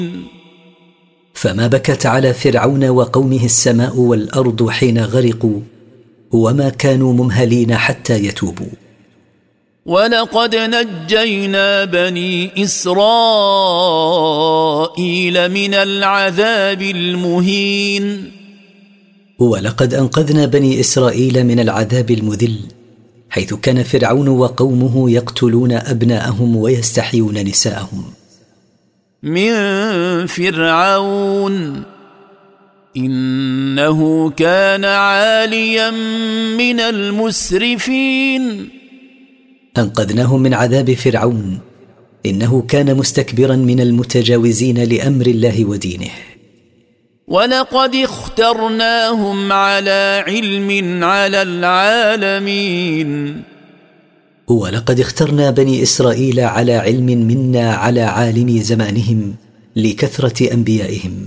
فما بكت على فرعون وقومه السماء والأرض حين غرقوا، وما كانوا ممهلين حتى يتوبوا. ولقد نجينا بني إسرائيل من العذاب المهين. ولقد أنقذنا بني إسرائيل من العذاب المذل، حيث كان فرعون وقومه يقتلون أبناءهم ويستحيون نساءهم. من فرعون إنه كان عاليا من المسرفين. أنقذناهم من عذاب فرعون، إنه كان مستكبرا من المتجاوزين لأمر الله ودينه. ولقد اخترناهم على علم على العالمين. ولقد اخترنا بني إسرائيل على علم منا على عالم زمانهم لكثرة أنبيائهم.